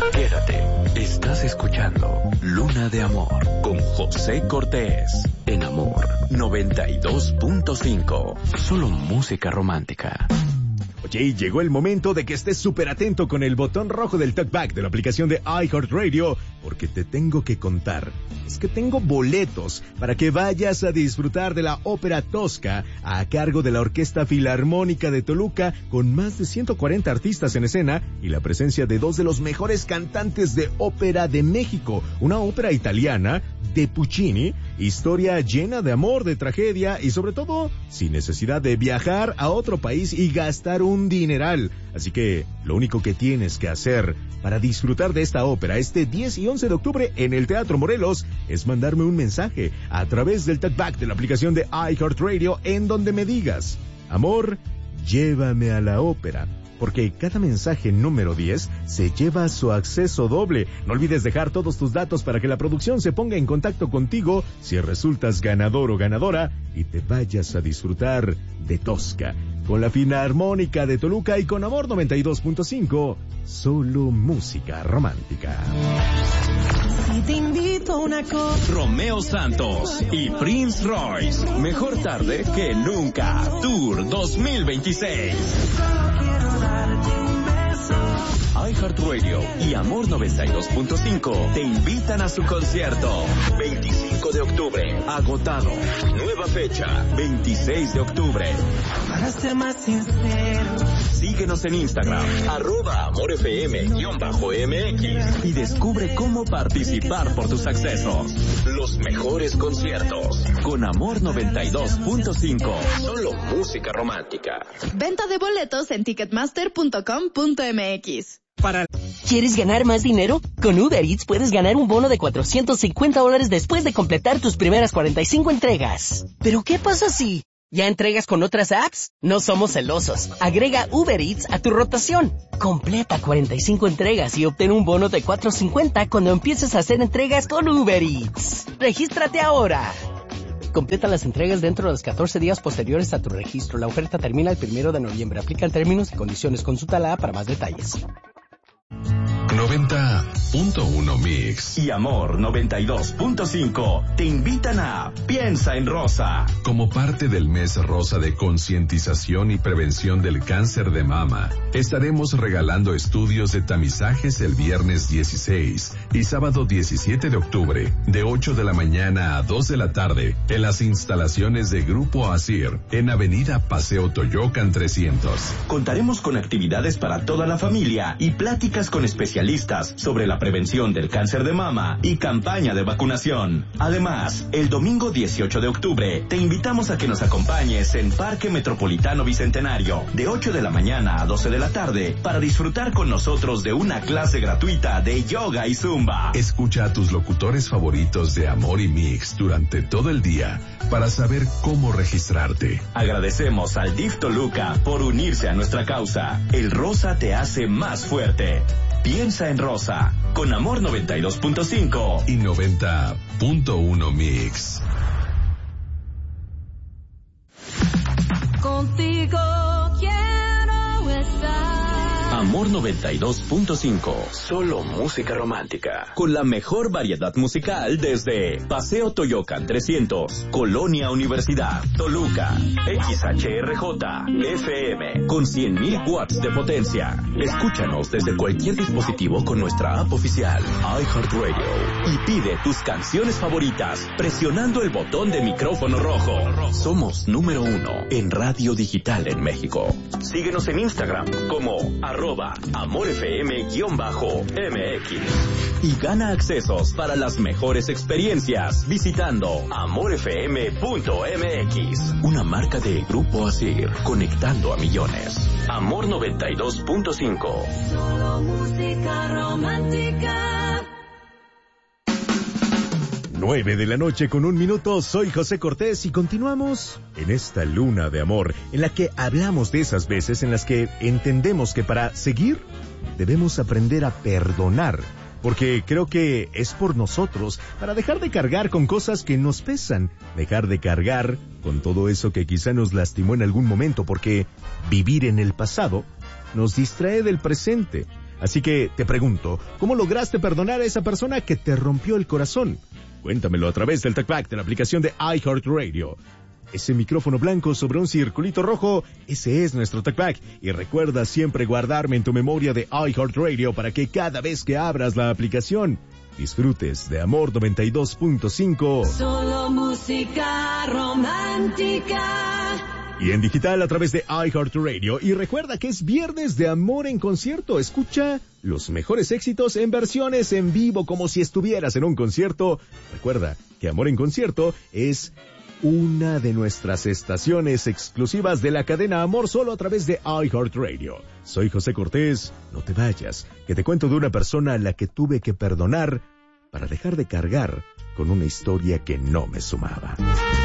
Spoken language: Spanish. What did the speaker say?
Quédate, estás escuchando Luna de Amor con José Cortés en Amor 92.5. Solo música romántica. Oye, llegó el momento de que estés súper atento con el botón rojo del talkback de la aplicación de iHeartRadio, porque te tengo que contar. Es que tengo boletos para que vayas a disfrutar de la ópera Tosca a cargo de la Orquesta Filarmónica de Toluca, con más de 140 artistas en escena y la presencia de dos de los mejores cantantes de ópera de México. Una ópera italiana de Puccini, historia llena de amor, de tragedia y sobre todo sin necesidad de viajar a otro país y gastar un dineral. Así que lo único que tienes que hacer para disfrutar de esta ópera este 10 y 11 de octubre en el Teatro Morelos es mandarme un mensaje a través del talkback de la aplicación de iHeartRadio en donde me digas: amor, llévame a la ópera. Porque cada mensaje número 10 se lleva su acceso doble. No olvides dejar todos tus datos para que la producción se ponga en contacto contigo si resultas ganador o ganadora y te vayas a disfrutar de Tosca con la Filarmónica de Toluca y con Amor 92.5, solo música romántica. Si te invito a una cosa. Romeo Santos y Prince Royce, mejor tarde que nunca. Tour 2026. iHeartRadio y Amor 92.5 te invitan a su concierto. 25 de octubre, agotado. Nueva fecha, 26 de octubre. Para ser más sincero. Síguenos en Instagram, @AmorFM_MX y descubre cómo participar por tus accesos. Los mejores conciertos con Amor 92.5. Solo música romántica. Venta de boletos en ticketmaster.com.mx. ¿Quieres ganar más dinero? Con Uber Eats puedes ganar un bono de $450 después de completar tus primeras 45 entregas. ¿Pero qué pasa si ya entregas con otras apps? No somos celosos. Agrega Uber Eats a tu rotación. Completa 45 entregas y obtén un bono de $450 cuando empieces a hacer entregas con Uber Eats. ¡Regístrate ahora! Completa las entregas dentro de los 14 días posteriores a tu registro. La oferta termina el 1 de noviembre. Aplican términos y condiciones. Consulta la app para más detalles. 90.1 Mix y Amor 92.5 te invitan a Piensa en Rosa. Como parte del mes rosa de concientización y prevención del cáncer de mama, estaremos regalando estudios de tamizajes el viernes 16 y sábado 17 de octubre, de 8 de la mañana a 2 de la tarde, en las instalaciones de Grupo Asir, en Avenida Paseo Toyocan 300. Contaremos con actividades para toda la familia y pláticas con especialistas sobre la prevención del cáncer de mama y campaña de vacunación. Además, el domingo 18 de octubre te invitamos a que nos acompañes en Parque Metropolitano Bicentenario de 8 de la mañana a 12 de la tarde para disfrutar con nosotros de una clase gratuita de yoga y zumba. Escucha a tus locutores favoritos de Amor y Mix durante todo el día para saber cómo registrarte. Agradecemos al DIF Toluca por unirse a nuestra causa. El rosa te hace más fuerte. Piensa en Rosa, con Amor 92.5 y 90.1 Mix. Contigo quiero estar. Amor 92.5, solo música romántica. Con la mejor variedad musical desde Paseo Toyocan 300, Colonia Universidad, Toluca, XHRJ, FM, con 100.000 watts de potencia. Escúchanos desde cualquier dispositivo con nuestra app oficial, iHeartRadio, y pide tus canciones favoritas presionando el botón de micrófono rojo. Somos número 1 en radio digital en México. Síguenos en Instagram como @AmorFM_MX y gana accesos para las mejores experiencias visitando AmorFM.mx, una marca de Grupo Asir, conectando a millones. Amor 92.5. Solo música romántica. 9 de la noche con 1 minuto, soy José Cortés y continuamos en esta luna de amor en la que hablamos de esas veces en las que entendemos que para seguir debemos aprender a perdonar, porque creo que es por nosotros, para dejar de cargar con cosas que nos pesan, dejar de cargar con todo eso que quizá nos lastimó en algún momento, porque vivir en el pasado nos distrae del presente. Así que te pregunto, ¿cómo lograste perdonar a esa persona que te rompió el corazón? Cuéntamelo a través del TalkBack de la aplicación de iHeartRadio. Ese micrófono blanco sobre un circulito rojo, ese es nuestro TalkBack. Y recuerda siempre guardarme en tu memoria de iHeartRadio para que cada vez que abras la aplicación, disfrutes de Amor 92.5. Solo música romántica. Y en digital a través de iHeartRadio. Y recuerda que es viernes de Amor en Concierto. Escucha los mejores éxitos en versiones en vivo como si estuvieras en un concierto. Recuerda que Amor en Concierto es una de nuestras estaciones exclusivas de la cadena Amor solo a través de iHeartRadio. Soy José Cortés. No te vayas, que te cuento de una persona a la que tuve que perdonar para dejar de cargar con una historia que no me sumaba.